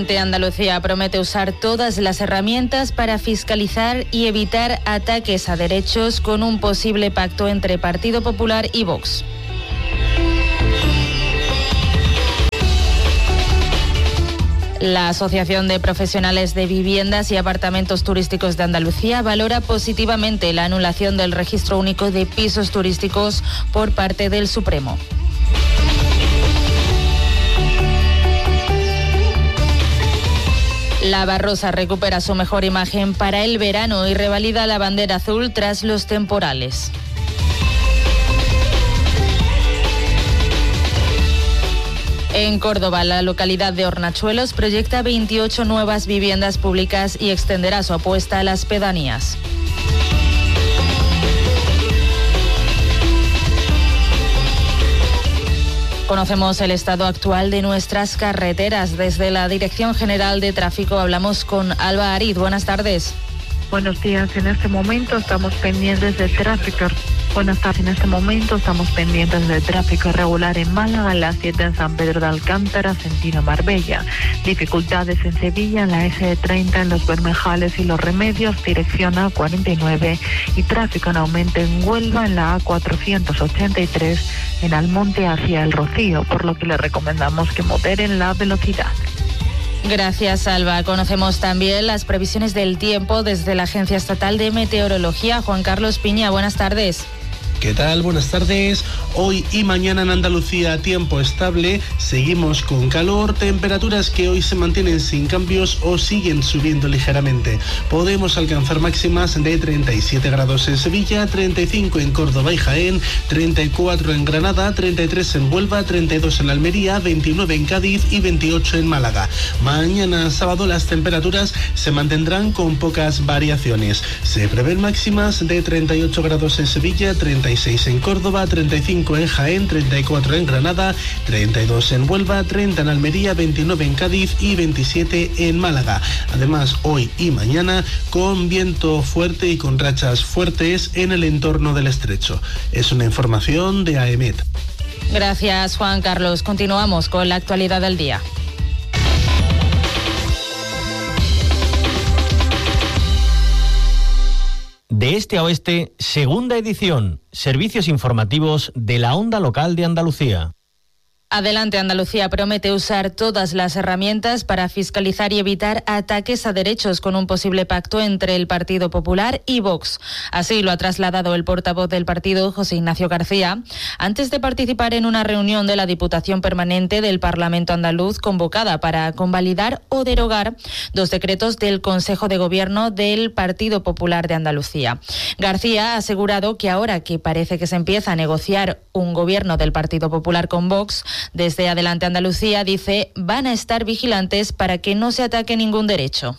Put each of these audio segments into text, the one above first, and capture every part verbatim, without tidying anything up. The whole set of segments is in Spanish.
Andalucía promete usar todas las herramientas para fiscalizar y evitar ataques a derechos con un posible pacto entre Partido Popular y Vox. La Asociación de Profesionales de Viviendas y Apartamentos Turísticos de Andalucía valora positivamente la anulación del registro único de pisos turísticos por parte del Supremo. La Barrosa recupera su mejor imagen para el verano y revalida la bandera azul tras los temporales. En Córdoba, la localidad de Hornachuelos proyecta veintiocho nuevas viviendas públicas y extenderá su apuesta a las pedanías. Conocemos el estado actual de nuestras carreteras. Desde la Dirección General de Tráfico hablamos con Alba Ariz. Buenas tardes. Buenos días. En este momento estamos pendientes del tráfico. Buenas tardes. En este momento estamos pendientes del tráfico irregular en Málaga, en la siete en San Pedro de Alcántara, sentido Marbella. Dificultades en Sevilla, en la ese treinta en Los Bermejales y Los Remedios, dirección A cuarenta y nueve. Y tráfico en aumento en Huelva, en la A cuatrocientos ochenta y tres, en Almonte hacia El Rocío, por lo que le recomendamos que moderen la velocidad. Gracias, Alba. Conocemos también las previsiones del tiempo desde la Agencia Estatal de Meteorología. Juan Carlos Piña, buenas tardes. ¿Qué tal? Buenas tardes. Hoy y mañana en Andalucía tiempo estable, seguimos con calor, temperaturas que hoy se mantienen sin cambios o siguen subiendo ligeramente. Podemos alcanzar máximas de treinta y siete grados en Sevilla, treinta y cinco en Córdoba y Jaén, treinta y cuatro en Granada, treinta y tres en Huelva, treinta y dos en Almería, veintinueve en Cádiz y veintiocho en Málaga. Mañana sábado las temperaturas se mantendrán con pocas variaciones. Se prevén máximas de treinta y ocho grados en Sevilla, treinta y seis en Córdoba, treinta y cinco en Jaén, treinta y cuatro en Granada, treinta y dos en Huelva, treinta en Almería, veintinueve en Cádiz y veintisiete en Málaga. Además, hoy y mañana con viento fuerte y con rachas fuertes en el entorno del estrecho. Es una información de AEMET. Gracias, Juan Carlos. Continuamos con la actualidad del día. De este a oeste, segunda edición. Servicios informativos de la Onda Local de Andalucía. Adelante Andalucía promete usar todas las herramientas para fiscalizar y evitar ataques a derechos con un posible pacto entre el Partido Popular y Vox. Así lo ha trasladado el portavoz del partido, José Ignacio García, antes de participar en una reunión de la Diputación Permanente del Parlamento andaluz convocada para convalidar o derogar dos decretos del Consejo de Gobierno del Partido Popular de Andalucía. García ha asegurado que ahora que parece que se empieza a negociar un gobierno del Partido Popular con Vox, desde Adelante Andalucía, dice, van a estar vigilantes para que no se ataque ningún derecho.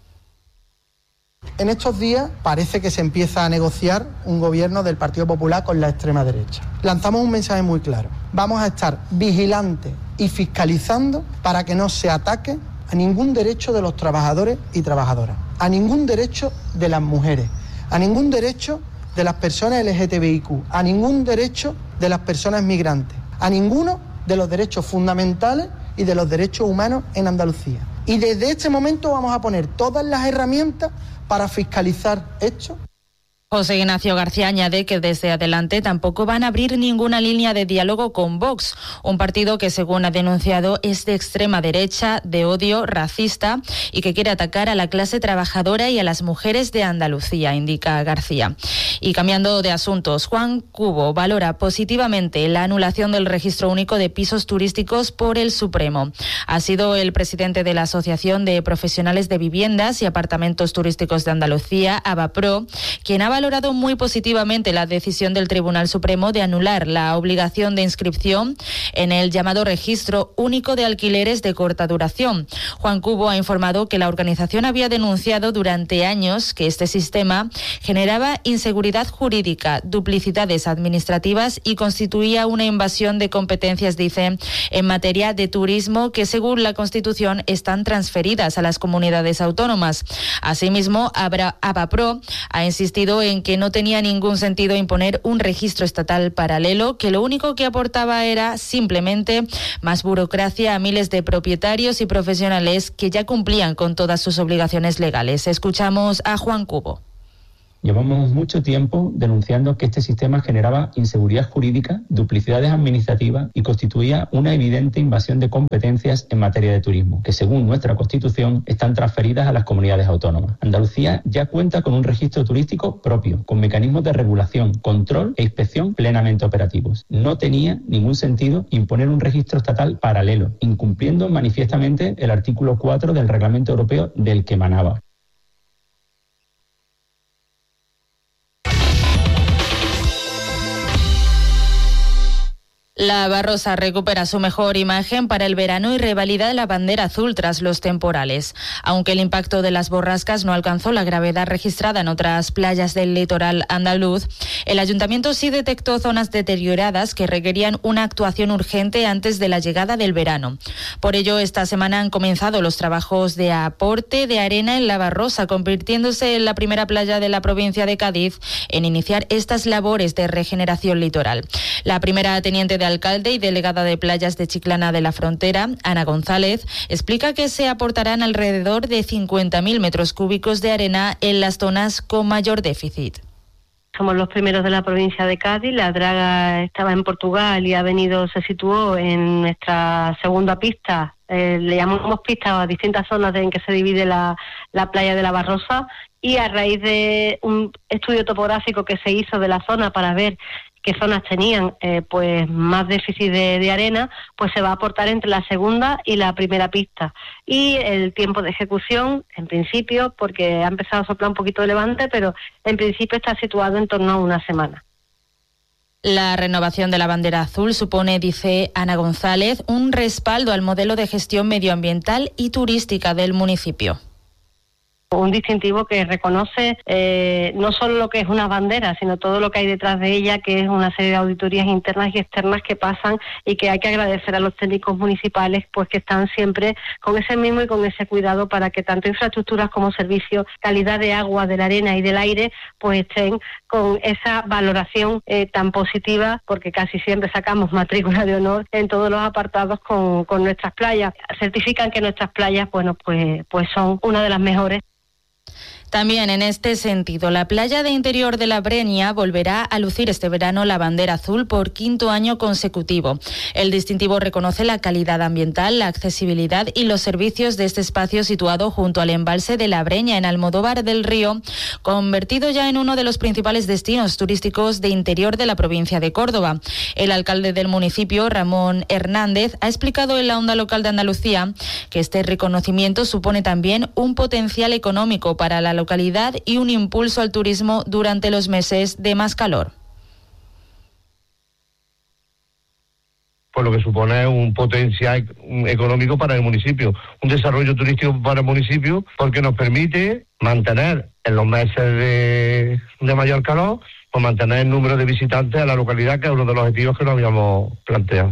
En estos días parece que se empieza a negociar un gobierno del Partido Popular con la extrema derecha. Lanzamos un mensaje muy claro. Vamos a estar vigilantes y fiscalizando para que no se ataque a ningún derecho de los trabajadores y trabajadoras, a ningún derecho de las mujeres, a ningún derecho de las personas L G T B I Q, a ningún derecho de las personas migrantes, a ninguno de los derechos fundamentales y de los derechos humanos en Andalucía. Y desde este momento vamos a poner todas las herramientas para fiscalizar hechos. José Ignacio García añade que desde Adelante tampoco van a abrir ninguna línea de diálogo con Vox, un partido que, según ha denunciado, es de extrema derecha, de odio, racista y que quiere atacar a la clase trabajadora y a las mujeres de Andalucía, indica García. Y cambiando de asuntos, Juan Cubo valora positivamente la anulación del registro único de pisos turísticos por el Supremo. Ha sido el presidente de la Asociación de Profesionales de Viviendas y Apartamentos Turísticos de Andalucía, ABAPRO, quien ha valorado muy positivamente la decisión del Tribunal Supremo de anular la obligación de inscripción en el llamado Registro Único de Alquileres de Corta Duración. Juan Cubo ha informado que la organización había denunciado durante años que este sistema generaba inseguridad jurídica, duplicidades administrativas y constituía una invasión de competencias, dice, en materia de turismo que, según la Constitución, están transferidas a las comunidades autónomas. Asimismo, ABAPRO ha insistido en en que no tenía ningún sentido imponer un registro estatal paralelo, que lo único que aportaba era simplemente más burocracia a miles de propietarios y profesionales que ya cumplían con todas sus obligaciones legales. Escuchamos a Juan Cubo. Llevamos mucho tiempo denunciando que este sistema generaba inseguridad jurídica, duplicidades administrativas y constituía una evidente invasión de competencias en materia de turismo, que según nuestra Constitución están transferidas a las comunidades autónomas. Andalucía ya cuenta con un registro turístico propio, con mecanismos de regulación, control e inspección plenamente operativos. No tenía ningún sentido imponer un registro estatal paralelo, incumpliendo manifiestamente el artículo cuatro del Reglamento Europeo del que emanaba. La Barrosa recupera su mejor imagen para el verano y revalida la bandera azul tras los temporales. Aunque el impacto de las borrascas no alcanzó la gravedad registrada en otras playas del litoral andaluz, el ayuntamiento sí detectó zonas deterioradas que requerían una actuación urgente antes de la llegada del verano. Por ello, esta semana han comenzado los trabajos de aporte de arena en la Barrosa, convirtiéndose en la primera playa de la provincia de Cádiz en iniciar estas labores de regeneración litoral. La primera teniente de alcalde y delegada de playas de Chiclana de la Frontera, Ana González, explica que se aportarán alrededor de cincuenta mil metros cúbicos de arena en las zonas con mayor déficit. Somos los primeros de la provincia de Cádiz. La draga estaba en Portugal y ha venido, se situó en nuestra segunda pista. Eh, le llamamos pista a distintas zonas en que se divide la, la playa de la Barrosa, y a raíz de un estudio topográfico que se hizo de la zona para ver qué zonas tenían eh, pues más déficit de, de arena, pues se va a aportar entre la segunda y la primera pista. Y el tiempo de ejecución, en principio, porque ha empezado a soplar un poquito de levante, pero en principio está situado en torno a una semana. La renovación de la bandera azul supone, dice Ana González, un respaldo al modelo de gestión medioambiental y turística del municipio. Un distintivo que reconoce eh, no solo lo que es una bandera, sino todo lo que hay detrás de ella, que es una serie de auditorías internas y externas que pasan, y que hay que agradecer a los técnicos municipales, pues que están siempre con ese mismo y con ese cuidado para que tanto infraestructuras como servicios, calidad de agua, de la arena y del aire, pues estén con esa valoración eh, tan positiva, porque casi siempre sacamos matrícula de honor en todos los apartados con, con nuestras playas. Certifican que nuestras playas, bueno, pues, pues son una de las mejores. También en este sentido, la playa de interior de La Breña volverá a lucir este verano la bandera azul por quinto año consecutivo. El distintivo reconoce la calidad ambiental, la accesibilidad y los servicios de este espacio situado junto al embalse de La Breña, en Almodóvar del Río, convertido ya en uno de los principales destinos turísticos de interior de la provincia de Córdoba. El alcalde del municipio, Ramón Hernández, ha explicado en la Onda Local de Andalucía que este reconocimiento supone también un potencial económico para la localidad y un impulso al turismo durante los meses de más calor. Pues lo que supone un potencial económico para el municipio, un desarrollo turístico para el municipio, porque nos permite mantener en los meses de, de mayor calor, pues mantener el número de visitantes a la localidad, que es uno de los objetivos que nos habíamos planteado.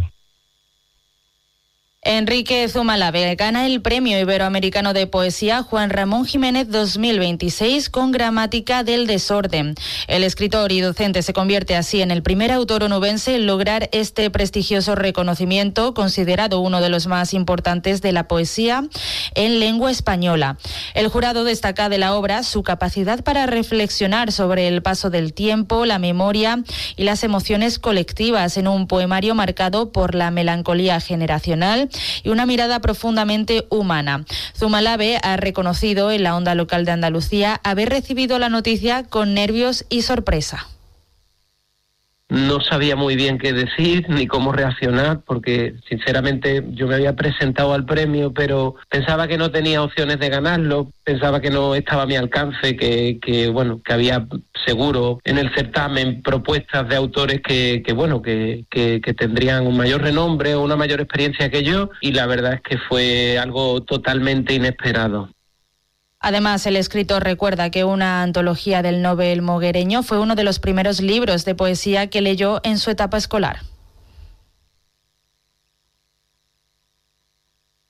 Enrique Zumalave gana el Premio Iberoamericano de Poesía Juan Ramón Jiménez dos mil veintiséis con Gramática del Desorden. El escritor y docente se convierte así en el primer autor onubense en lograr este prestigioso reconocimiento, considerado uno de los más importantes de la poesía en lengua española. El jurado destaca de la obra su capacidad para reflexionar sobre el paso del tiempo, la memoria y las emociones colectivas en un poemario marcado por la melancolía generacional y una mirada profundamente humana. Zumalave ha reconocido en la Onda Local de Andalucía haber recibido la noticia con nervios y sorpresa. No sabía muy bien qué decir ni cómo reaccionar, porque sinceramente yo me había presentado al premio, pero pensaba que no tenía opciones de ganarlo, pensaba que no estaba a mi alcance, que, que bueno, que había seguro en el certamen propuestas de autores que, que bueno, que, que, que tendrían un mayor renombre o una mayor experiencia que yo, y la verdad es que fue algo totalmente inesperado. Además, el escritor recuerda que una antología del Nobel moguereño fue uno de los primeros libros de poesía que leyó en su etapa escolar.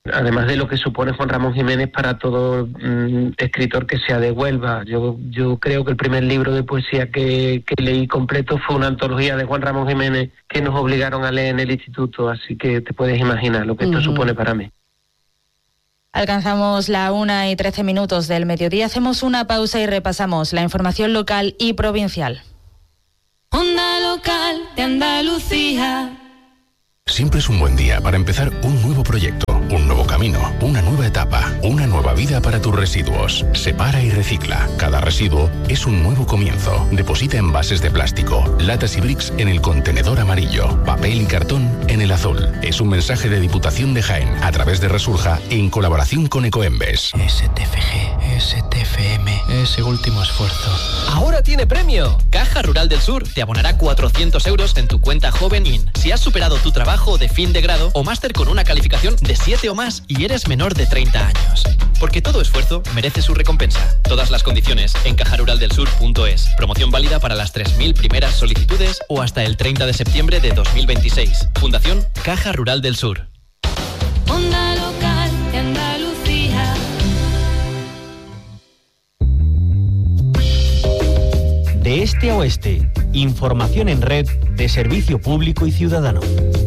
Además de lo que supone Juan Ramón Jiménez para todo mm, escritor que sea de Huelva. Yo yo creo que el primer libro de poesía que, que leí completo fue una antología de Juan Ramón Jiménez que nos obligaron a leer en el instituto, así que te puedes imaginar lo que esto uh-huh. supone para mí. Alcanzamos la una y trece minutos del mediodía, hacemos una pausa y repasamos la información local y provincial. Onda Local de Andalucía. Siempre es un buen día para empezar un nuevo proyecto, un nuevo camino, una nueva etapa, una nueva vida para tus residuos. Separa y recicla. Cada residuo es un nuevo comienzo. Deposita envases de plástico, latas y bricks en el contenedor amarillo, papel y cartón en el azul. Es un mensaje de Diputación de Jaén a través de Resurja en colaboración con Ecoembes. S T F G, S T F M, ese último esfuerzo. ¡Ahora tiene premio! Caja Rural del Sur te abonará cuatrocientos euros en tu cuenta Joven In si has superado tu trabajo de fin de grado o máster con una calificación de siete o más y eres menor de treinta años. Porque todo esfuerzo merece su recompensa. Todas las condiciones en caja rural del sur punto es. Promoción válida para las tres mil primeras solicitudes o hasta el treinta de septiembre de dos mil veintiséis. Fundación Caja Rural del Sur. Onda Local de Andalucía. De este a oeste, información en red de servicio público y ciudadano.